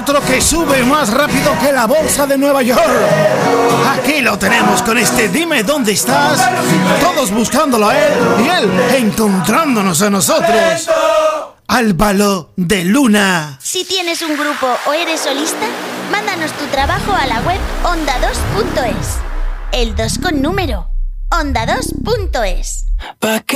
otro que sube más rápido que la bolsa de Nueva York. Aquí lo tenemos con este Dime dónde estás. Todos buscándolo a él y él encontrándonos a nosotros. Álvaro de Luna. Si tienes un grupo o eres solista, mándanos tu trabajo a la web onda2.es. El 2 con número. onda2.es.